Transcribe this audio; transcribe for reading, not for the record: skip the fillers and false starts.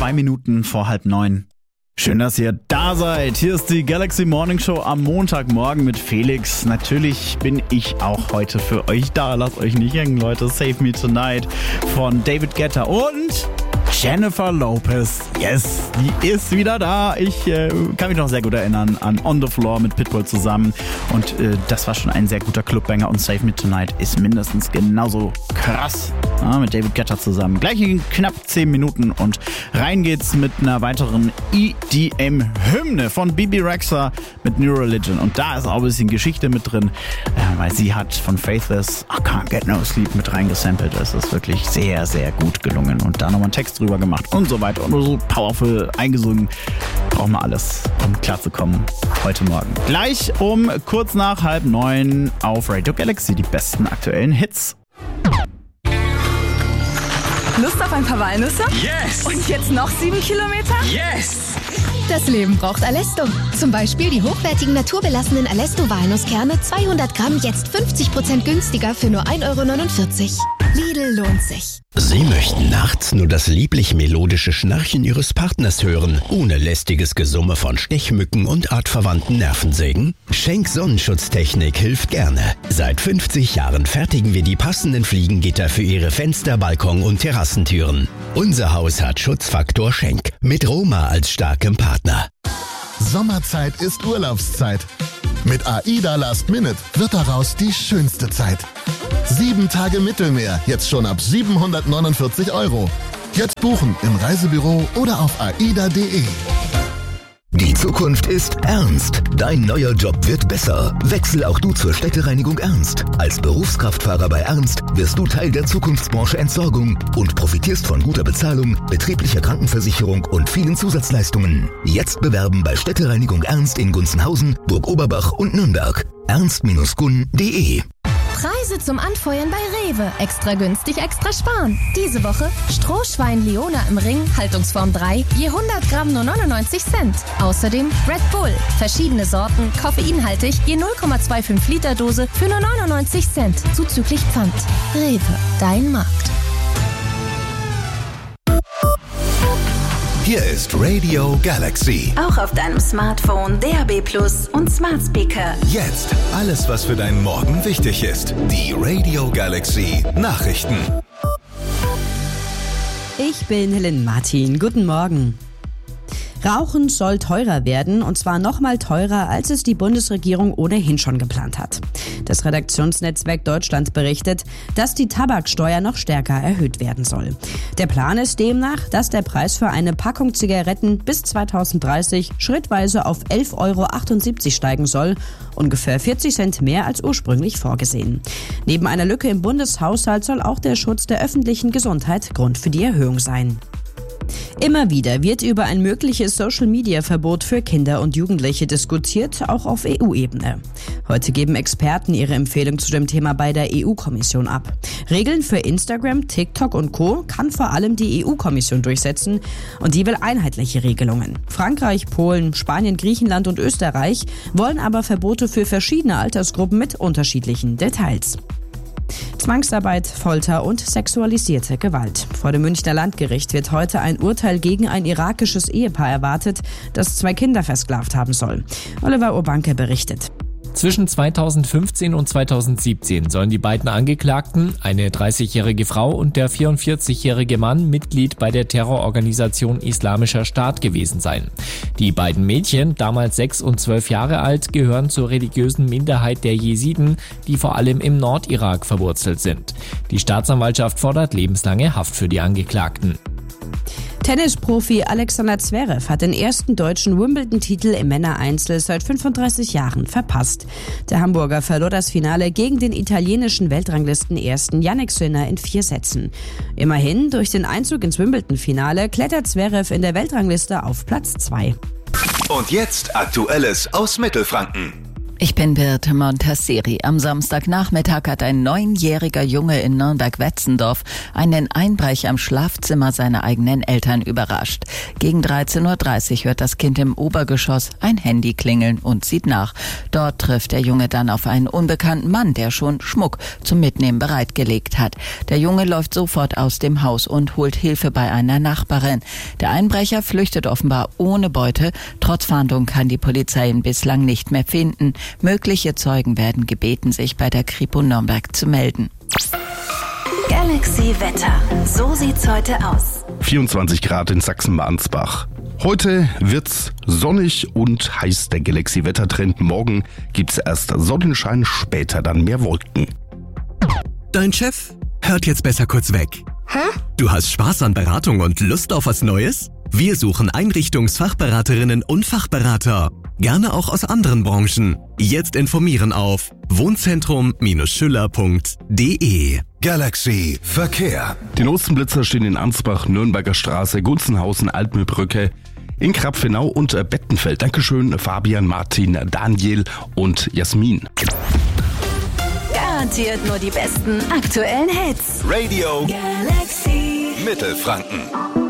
2 Minuten vor 8:30. Schön, dass ihr da seid. Hier ist die Galaxy Morning Show am Montagmorgen mit Felix. Natürlich bin ich auch heute für euch da. Lasst euch nicht hängen, Leute. Save Me Tonight von David Guetta und Jennifer Lopez. Yes, die ist wieder da. Ich kann mich noch sehr gut erinnern an On the Floor mit Pitbull zusammen. Und das war schon ein sehr guter Clubbanger. Und Save Me Tonight ist mindestens genauso krass. Ja, mit David Guetta zusammen. Gleich in knapp 10 Minuten. Und rein geht's mit einer weiteren EDM-Hymne von Bebe Rexha mit New Religion. Und da ist auch ein bisschen Geschichte mit drin, weil sie hat von Faithless I Can't Get No Sleep mit reingesampelt. Das ist wirklich sehr, sehr gut gelungen. Und da nochmal einen Text drüber gemacht und so weiter. Und so powerful eingesungen. Brauchen wir alles, um klarzukommen heute Morgen. Gleich um kurz nach 8:30 auf Radio Galaxy die besten aktuellen Hits. Lust auf ein paar Walnüsse? Yes! Und jetzt noch 7 Kilometer? Yes! Das Leben braucht Alesto. Zum Beispiel die hochwertigen naturbelassenen Alesto-Walnusskerne 200 Gramm jetzt 50% günstiger für nur 1,49 €. Lidl lohnt sich. Sie möchten nachts nur das lieblich-melodische Schnarchen Ihres Partners hören, ohne lästiges Gesumme von Stechmücken und artverwandten Nervensägen? Schenk Sonnenschutztechnik hilft gerne. Seit 50 Jahren fertigen wir die passenden Fliegengitter für Ihre Fenster, Balkon und Terrassentüren. Unser Haus hat Schutzfaktor Schenk mit Roma als starkem Partner. Sommerzeit ist Urlaubszeit. Mit AIDA Last Minute wird daraus die schönste Zeit. 7 Tage Mittelmeer, jetzt schon ab 749 €. Jetzt buchen im Reisebüro oder auf aida.de. Die Zukunft ist ernst. Dein neuer Job wird besser. Wechsel auch du zur Städtereinigung Ernst. Als Berufskraftfahrer bei Ernst wirst du Teil der Zukunftsbranche Entsorgung und profitierst von guter Bezahlung, betrieblicher Krankenversicherung und vielen Zusatzleistungen. Jetzt bewerben bei Städtereinigung Ernst in Gunzenhausen, Burg Oberbach und Nürnberg. ernst-gun.de. Preise zum Anfeuern bei Rewe. Extra günstig, extra sparen. Diese Woche Strohschwein Leona im Ring, Haltungsform 3, je 100 Gramm nur 99 Cent. Außerdem Red Bull, verschiedene Sorten, koffeinhaltig, je 0,25 Liter Dose für nur 99 Cent, zuzüglich Pfand. Rewe, dein Markt. Hier ist Radio Galaxy. Auch auf deinem Smartphone, DAB+ und Smart Speaker. Jetzt alles, was für deinen Morgen wichtig ist. Die Radio Galaxy Nachrichten. Ich bin Helen Martin. Guten Morgen. Rauchen soll teurer werden, und zwar nochmal teurer, als es die Bundesregierung ohnehin schon geplant hat. Das Redaktionsnetzwerk Deutschland berichtet, dass die Tabaksteuer noch stärker erhöht werden soll. Der Plan ist demnach, dass der Preis für eine Packung Zigaretten bis 2030 schrittweise auf 11,78 € steigen soll, ungefähr 40 Cent mehr als ursprünglich vorgesehen. Neben einer Lücke im Bundeshaushalt soll auch der Schutz der öffentlichen Gesundheit Grund für die Erhöhung sein. Immer wieder wird über ein mögliches Social-Media-Verbot für Kinder und Jugendliche diskutiert, auch auf EU-Ebene. Heute geben Experten ihre Empfehlung zu dem Thema bei der EU-Kommission ab. Regeln für Instagram, TikTok und Co. kann vor allem die EU-Kommission durchsetzen, und die will einheitliche Regelungen. Frankreich, Polen, Spanien, Griechenland und Österreich wollen aber Verbote für verschiedene Altersgruppen mit unterschiedlichen Details. Zwangsarbeit, Folter und sexualisierte Gewalt. Vor dem Münchner Landgericht wird heute ein Urteil gegen ein irakisches Ehepaar erwartet, das 2 Kinder versklavt haben soll. Oliver Urbanke berichtet. Zwischen 2015 und 2017 sollen die beiden Angeklagten, eine 30-jährige Frau und der 44-jährige Mann, Mitglied bei der Terrororganisation Islamischer Staat gewesen sein. Die beiden Mädchen, damals 6 und 12 Jahre alt, gehören zur religiösen Minderheit der Jesiden, die vor allem im Nordirak verwurzelt sind. Die Staatsanwaltschaft fordert lebenslange Haft für die Angeklagten. Tennisprofi Alexander Zverev hat den ersten deutschen Wimbledon-Titel im Männereinzel seit 35 Jahren verpasst. Der Hamburger verlor das Finale gegen den italienischen Weltranglisten-Ersten Jannik Sinner in 4 Sätzen. Immerhin, durch den Einzug ins Wimbledon-Finale klettert Zverev in der Weltrangliste auf Platz 2. Und jetzt Aktuelles aus Mittelfranken. Ich bin Birte Montasseri. Am Samstagnachmittag hat ein 9-jähriger Junge in Nürnberg-Wetzendorf einen Einbrecher im Schlafzimmer seiner eigenen Eltern überrascht. Gegen 13.30 Uhr hört das Kind im Obergeschoss ein Handy klingeln und sieht nach. Dort trifft der Junge dann auf einen unbekannten Mann, der schon Schmuck zum Mitnehmen bereitgelegt hat. Der Junge läuft sofort aus dem Haus und holt Hilfe bei einer Nachbarin. Der Einbrecher flüchtet offenbar ohne Beute. Trotz Fahndung kann die Polizei ihn bislang nicht mehr finden. Mögliche Zeugen werden gebeten, sich bei der Kripo Nürnberg zu melden. Galaxy Wetter. So sieht's heute aus. 24 Grad in Sachsen-Mansbach. Heute wird's sonnig und heiß, der Galaxy-Wettertrend. Morgen gibt's erst Sonnenschein, später dann mehr Wolken. Dein Chef hört jetzt besser kurz weg. Hä? Du hast Spaß an Beratung und Lust auf was Neues? Wir suchen Einrichtungsfachberaterinnen und Fachberater. Gerne auch aus anderen Branchen. Jetzt informieren auf wohnzentrum-schüller.de. Galaxy Verkehr. Die Ostenblitzer stehen in Ansbach, Nürnberger Straße, Gunzenhausen, Altmühlbrücke, in Krapfenau und Bettenfeld. Dankeschön Fabian, Martin, Daniel und Jasmin. Garantiert nur die besten aktuellen Hits. Radio Galaxy Mittelfranken.